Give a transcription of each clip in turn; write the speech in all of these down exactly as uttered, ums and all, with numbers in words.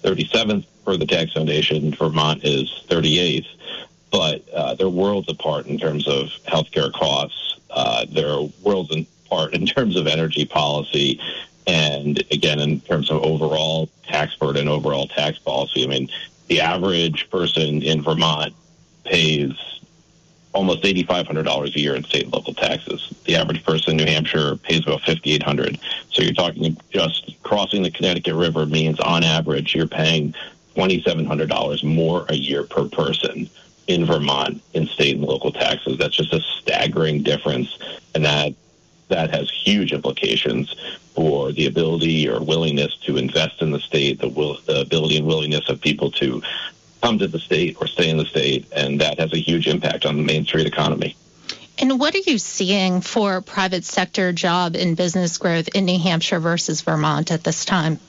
thirty-seventh for the Tax Foundation. Vermont is thirty-eighth. But uh, they're worlds apart in terms of healthcare costs. Uh, they're worlds apart in terms of energy policy. And again, in terms of overall tax burden, overall tax policy. I mean, the average person in Vermont pays almost eight thousand five hundred dollars a year in state and local taxes. The average person in New Hampshire pays about five thousand eight hundred dollars. So you're talking just crossing the Connecticut River means on average you're paying two thousand seven hundred dollars more a year per person in Vermont in state and local taxes. That's just a staggering difference, and that that has huge implications for the ability or willingness to invest in the state, the, will, the ability and willingness of people to come to the state or stay in the state, and that has a huge impact on the Main Street economy. And what are you seeing for private sector job and business growth in New Hampshire versus Vermont at this time?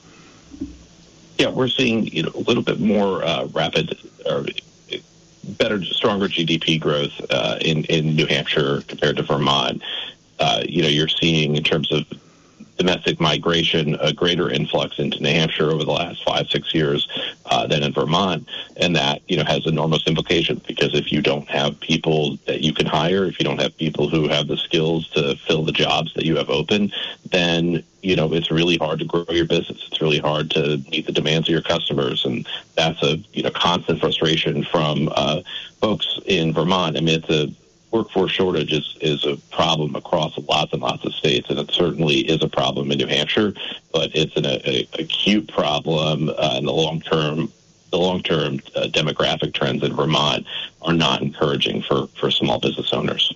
Yeah, we're seeing you know, a little bit more uh, rapid or better, stronger G D P growth uh, in, in New Hampshire compared to Vermont. Uh, you know, you're seeing in terms of domestic migration a greater influx into New Hampshire over the last five, six years uh, than in Vermont. And that, you know, has enormous implications because if you don't have people that you can hire, if you don't have people who have the skills to fill the jobs that you have open, then, you know, it's really hard to grow your business. It's really hard to meet the demands of your customers. And that's a, you know, constant frustration from uh, folks in Vermont. I mean, it's a workforce shortage is, is a problem across lots and lots of states, and it certainly is a problem in New Hampshire, but it's an a, a acute problem uh, in the long term. The long-term uh, demographic trends in Vermont are not encouraging for, for small business owners.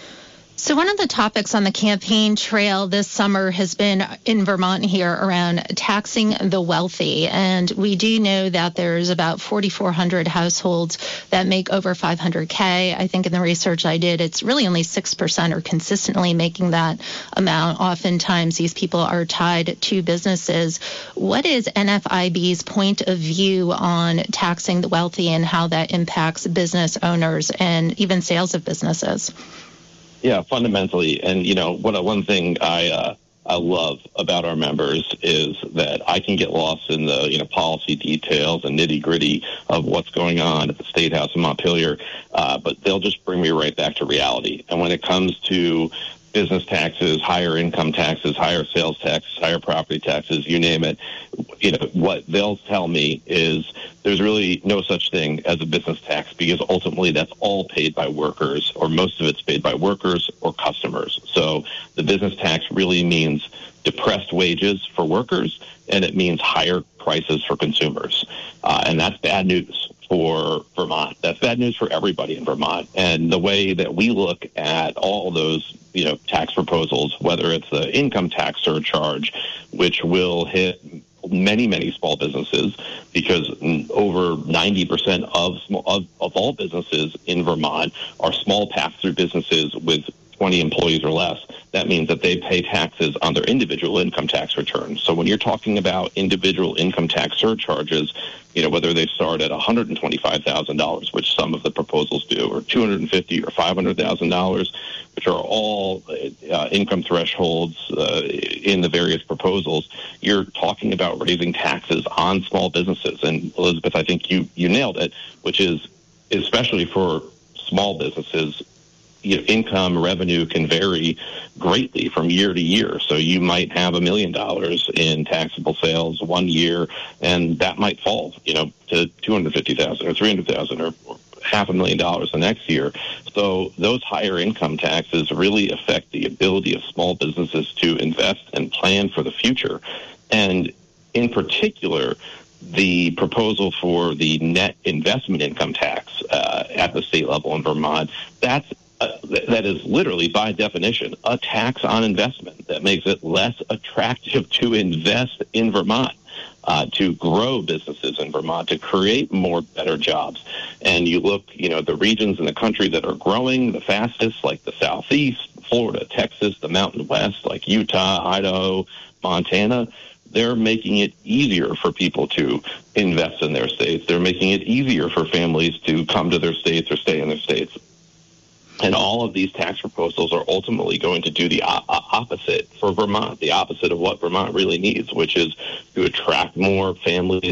So one of the topics on the campaign trail this summer has been in Vermont here around taxing the wealthy. And we do know that there's about four thousand four hundred households that make over five hundred K. I think in the research I did, it's really only six percent are consistently making that amount. Oftentimes these people are tied to businesses. What is N F I B's point of view on taxing the wealthy and how that impacts business owners and even sales of businesses? Yeah, fundamentally. And, you know, what one thing I uh, I love about our members is that I can get lost in the, you know, policy details and nitty gritty of what's going on at the State House in Montpelier, uh, but they'll just bring me right back to reality. And when it comes to business taxes, higher income taxes, higher sales taxes, higher property taxes, you name it, you know, what they'll tell me is there's really no such thing as a business tax because ultimately that's all paid by workers, or most of it's paid by workers or customers. So the business tax really means depressed wages for workers, and it means higher prices for consumers. Uh, and that's bad news for Vermont. That's bad news for everybody in Vermont. And the way that we look at all those, you know, tax proposals, whether it's the income tax surcharge, which will hit many, many small businesses, because over ninety percent of, of, of all businesses in Vermont are small pass-through businesses with twenty employees or less. That means that they pay taxes on their individual income tax returns. So when you're talking about individual income tax surcharges, you know, whether they start at one hundred twenty-five thousand dollars, which some of the proposals do, or two hundred fifty thousand dollars or five hundred thousand dollars, which are all uh, income thresholds uh, in the various proposals, you're talking about raising taxes on small businesses. And Elizabeth, I think you, you nailed it, which is especially for small businesses, you know, income revenue can vary greatly from year to year. So you might have a million dollars in taxable sales one year, and that might fall, you know, to two hundred fifty thousand or three hundred thousand or, or half a million dollars the next year. So those higher income taxes really affect the ability of small businesses to invest and plan for the future. And in particular, the proposal for the net investment income tax uh, at the state level in Vermont, that's Uh, that is literally, by definition, a tax on investment that makes it less attractive to invest in Vermont, uh, to grow businesses in Vermont, to create more better jobs. And you look, you know, the regions in the country that are growing the fastest, like the Southeast, Florida, Texas, the Mountain West, like Utah, Idaho, Montana, they're making it easier for people to invest in their states. They're making it easier for families to come to their states or stay in their states. And all of these tax proposals are ultimately going to do the o- opposite for Vermont, the opposite of what Vermont really needs, which is to attract more families